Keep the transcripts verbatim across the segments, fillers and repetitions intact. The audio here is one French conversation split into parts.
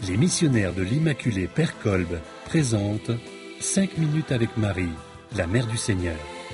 Les missionnaires de l'Immaculée Père Kolb présentent cinq minutes avec Marie, la Mère du Seigneur.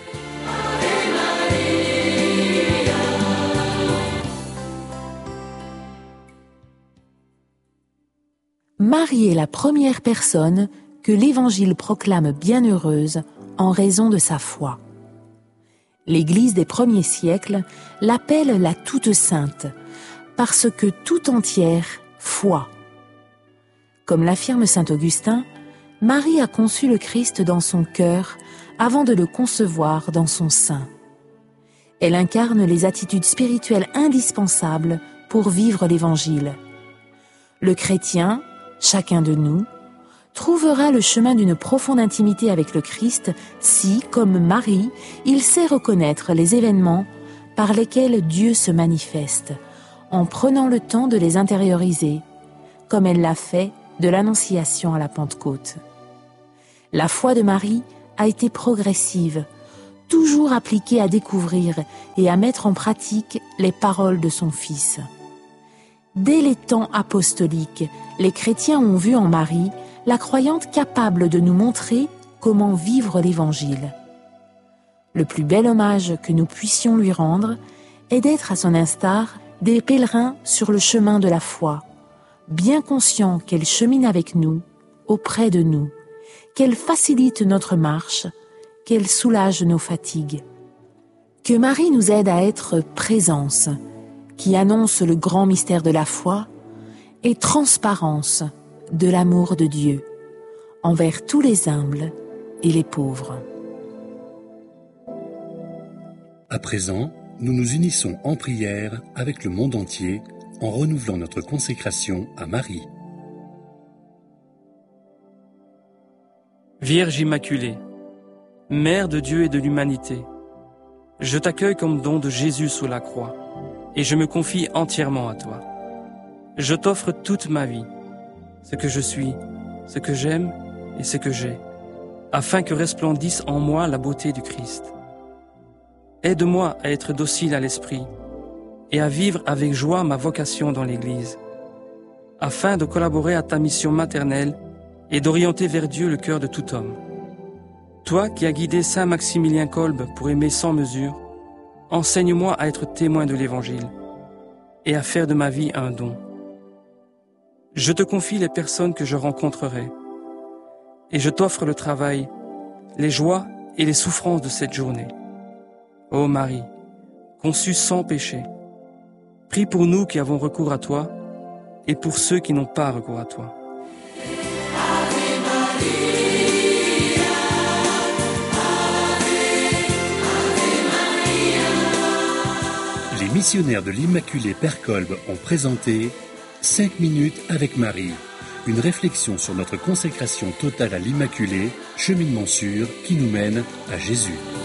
Marie est la première personne que l'Évangile proclame bienheureuse en raison de sa foi. L'Église des premiers siècles l'appelle la Toute Sainte, parce que tout entière foi. Comme l'affirme saint Augustin, Marie a conçu le Christ dans son cœur avant de le concevoir dans son sein. Elle incarne les attitudes spirituelles indispensables pour vivre l'Évangile. Le chrétien, chacun de nous, trouvera le chemin d'une profonde intimité avec le Christ si, comme Marie, il sait reconnaître les événements par lesquels Dieu se manifeste, en prenant le temps de les intérioriser, comme elle l'a fait de l'Annonciation à la Pentecôte. La foi de Marie a été progressive, toujours appliquée à découvrir et à mettre en pratique les paroles de son Fils. Dès les temps apostoliques, les chrétiens ont vu en Marie la croyante capable de nous montrer comment vivre l'Évangile. Le plus bel hommage que nous puissions lui rendre est d'être à son instar des pèlerins sur le chemin de la foi, bien conscients qu'elle chemine avec nous, auprès de nous, qu'elle facilite notre marche, qu'elle soulage nos fatigues. Que Marie nous aide à être présence, qui annonce le grand mystère de la foi, et transparence de l'amour de Dieu, envers tous les humbles et les pauvres. À présent, nous nous unissons en prière avec le monde entier en renouvelant notre consécration à Marie. Vierge Immaculée, Mère de Dieu et de l'humanité, je t'accueille comme don de Jésus sous la croix et je me confie entièrement à toi. Je t'offre toute ma vie, ce que je suis, ce que j'aime et ce que j'ai, afin que resplendisse en moi la beauté du Christ. Aide-moi à être docile à l'esprit et à vivre avec joie ma vocation dans l'Église, afin de collaborer à ta mission maternelle et d'orienter vers Dieu le cœur de tout homme. Toi qui as guidé saint Maximilien Kolb pour aimer sans mesure, enseigne-moi à être témoin de l'Évangile et à faire de ma vie un don. Je te confie les personnes que je rencontrerai et je t'offre le travail, les joies et les souffrances de cette journée. Ô Marie, conçue sans péché, prie pour nous qui avons recours à toi et pour ceux qui n'ont pas recours à toi. Ave Maria, Ave, Ave Maria. Les missionnaires de l'Immaculée Père Kolb ont présenté cinq minutes avec Marie, une réflexion sur notre consécration totale à l'Immaculée, cheminement sûr qui nous mène à Jésus.